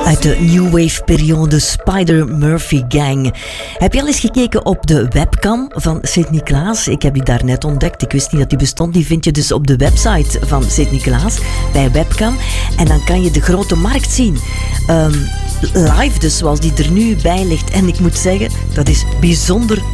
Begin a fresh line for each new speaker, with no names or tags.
Uit de New Wave periode Spider Murphy Gang. Heb je al eens gekeken op de webcam van Sint-Niklaas? Ik heb die daar net ontdekt. Ik wist niet dat die bestond. Die vind je dus op de website van Sint-Niklaas bij webcam. En dan kan je de grote markt zien. Live dus, zoals die er nu bij ligt. En ik moet zeggen, dat is bijzonder